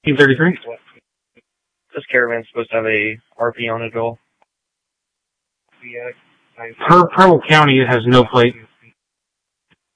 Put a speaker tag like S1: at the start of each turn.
S1: 33.
S2: This caravan's supposed to have a RP on it all.
S1: Purple County, it has no plate.